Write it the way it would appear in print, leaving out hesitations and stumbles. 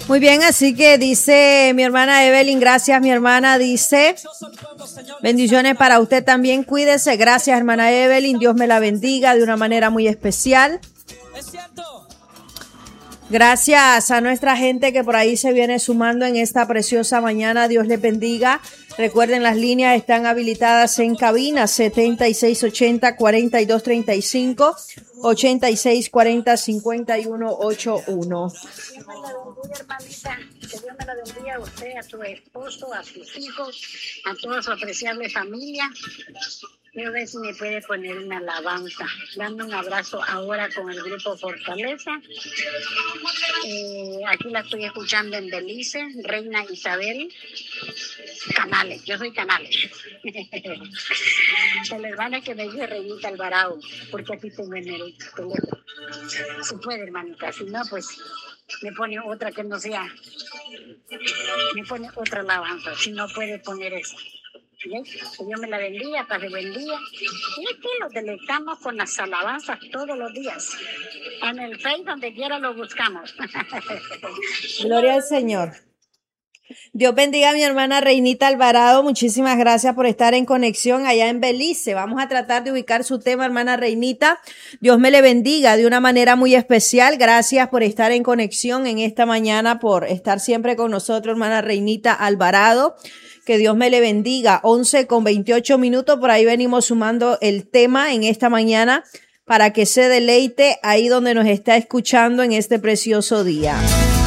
Muy bien, así que dice mi hermana Evelyn, gracias mi hermana, dice, bendiciones para usted también, cuídese, gracias hermana Evelyn, Dios me la bendiga de una manera muy especial. Gracias a nuestra gente que por ahí se viene sumando en esta preciosa mañana. Dios les bendiga. Recuerden, las líneas están habilitadas en cabina 7680-4235, 8640-5181. Hermanita, que Dios me la bendiga a usted, a tu esposo, a sus hijos, a toda su apreciable familia. Quiero ver si me puede poner una alabanza. Dando un abrazo ahora con el grupo Fortaleza. Aquí la estoy escuchando en Belice, Reina Isabel. Canales, yo soy Canales. El hermano que me dice Reinita Alvarado, porque aquí tengo en el teléfono. Si puede, hermanita, si no, pues me pone otra que no sea. Me pone otra alabanza, si no puede poner esa. Que Dios me la bendiga, pase buen día. Y es que los deleitamos con las alabanzas todos los días. En el Face, donde quiera lo buscamos. Gloria al Señor. Dios bendiga a mi hermana Reinita Alvarado. Muchísimas gracias por estar en conexión allá en Belice. Vamos a tratar de ubicar su tema, hermana Reinita. Dios me le bendiga de una manera muy especial. Gracias por estar en conexión en esta mañana, por estar siempre con nosotros, hermana Reinita Alvarado. Que Dios me le bendiga. 11:28. Por ahí venimos sumando el tema en esta mañana para que se deleite ahí donde nos está escuchando en este precioso día.